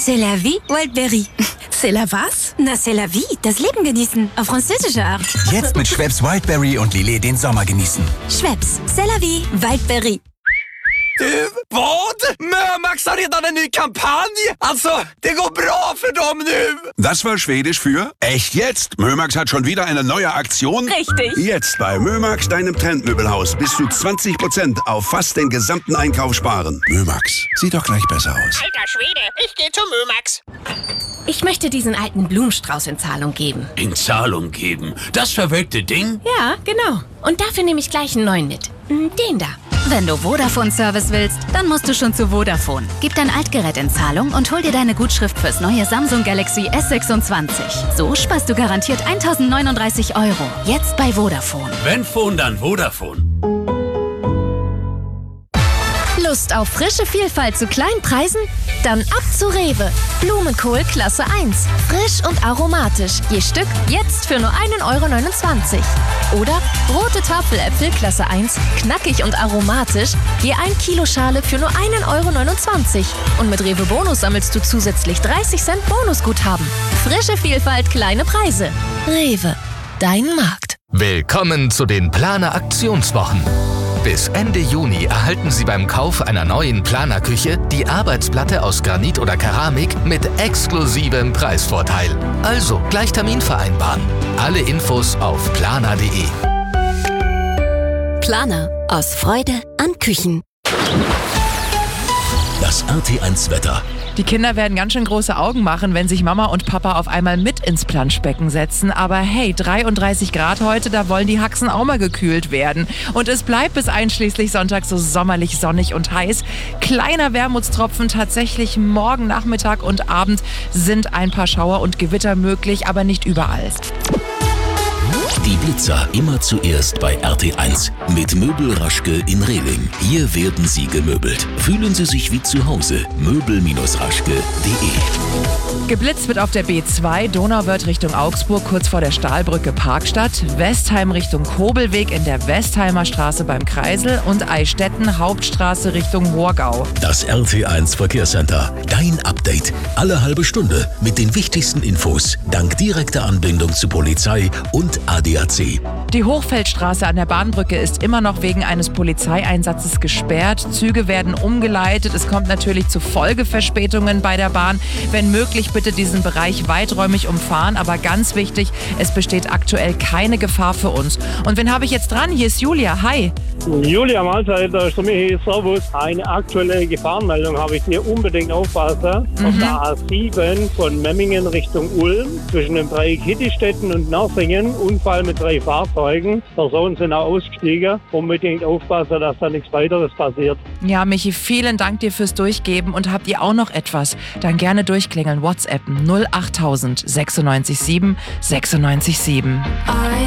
C'est la vie, Wildberry. C'est la was? Na, c'est la vie, das Leben genießen. Auf französische Art. Jetzt mit Schweppes Wildberry und Lillet den Sommer genießen. Schweppes, c'est la vie, Wildberry. Du, vad? Mömax har redan en ny kampanj! Alltså, det går bra för dem nu! Das war Schwedisch für echt jetzt. Mömax hat schon wieder eine neue Aktion. Richtig. Jetzt bei Mömax, deinem Trendmöbelhaus, bis zu 20% auf fast den gesamten Einkauf sparen. Mömax, sieht doch gleich besser aus. Alter Schwede, ich gehe zu Mömax. Ich möchte diesen alten Blumenstrauß in Zahlung geben. In Zahlung geben? Das verwelkte Ding? Ja, genau. Und dafür nehme ich gleich einen neuen mit. Den da. Wenn du Vodafone-Service willst, dann musst du schon zu Vodafone. Gib dein Altgerät in Zahlung und hol dir deine Gutschrift fürs neue Samsung Galaxy S26. So sparst du garantiert 1.039 €. Jetzt bei Vodafone. Wenn Phone, dann Vodafone. Lust auf frische Vielfalt zu kleinen Preisen? Dann ab zu Rewe. Blumenkohl Klasse 1. Frisch und aromatisch. Je Stück jetzt für nur 1,29 €. Oder rote Tafeläpfel Klasse 1. Knackig und aromatisch. Je 1 Kilo Schale für nur 1,29 €. Und mit Rewe Bonus sammelst du zusätzlich 30 Cent Bonusguthaben. Frische Vielfalt, kleine Preise. Rewe. Dein Markt. Willkommen zu den Planer Aktionswochen. Bis Ende Juni erhalten Sie beim Kauf einer neuen Planerküche die Arbeitsplatte aus Granit oder Keramik mit exklusivem Preisvorteil. Also gleich Termin vereinbaren. Alle Infos auf planer.de. Planer. Aus Freude an Küchen. Das RT1-Wetter. Die Kinder werden ganz schön große Augen machen, wenn sich Mama und Papa auf einmal mit ins Planschbecken setzen. Aber hey, 33 Grad heute, da wollen die Haxen auch mal gekühlt werden. Und es bleibt bis einschließlich Sonntag so sommerlich sonnig und heiß. Kleiner Wermutstropfen, tatsächlich morgen Nachmittag und Abend sind ein paar Schauer und Gewitter möglich, aber nicht überall. Die Blitzer immer zuerst bei RT1 mit Möbel Raschke in Rehling. Hier werden Sie gemöbelt. Fühlen Sie sich wie zu Hause. Möbel-raschke.de. Geblitzt wird auf der B2, Donauwörth Richtung Augsburg, kurz vor der Stahlbrücke Parkstadt, Westheim Richtung Kobelweg in der Westheimer Straße beim Kreisel und Eistetten Hauptstraße Richtung Horgau. Das RT1 Verkehrscenter. Dein Update. Alle halbe Stunde mit den wichtigsten Infos. Dank direkter Anbindung zu Polizei und ADAC. Die Hochfeldstraße an der Bahnbrücke ist immer noch wegen eines Polizeieinsatzes gesperrt. Züge werden umgeleitet. Es kommt natürlich zu Folgeverspätungen bei der Bahn. Wenn möglich, bitte diesen Bereich weiträumig umfahren. Aber ganz wichtig, es besteht aktuell keine Gefahr für uns. Und wen habe ich jetzt dran? Hier ist Julia. Hi. Julia, Mahlzeit, da ist Michi, Servus. Eine aktuelle Gefahrenmeldung habe ich hier unbedingt aufpassen. Auf der A7 von Memmingen Richtung Ulm, zwischen dem Dreieck Hittistetten und Nersingen, Unfall mit 3 Fahrzeugen. Personen sind auch ausgestiegen. Unbedingt aufpassen, dass da nichts weiteres passiert. Ja, Michi, vielen Dank dir fürs Durchgeben. Und habt ihr auch noch etwas? Dann gerne durchklingeln. WhatsApp 08000 96 7 96 7.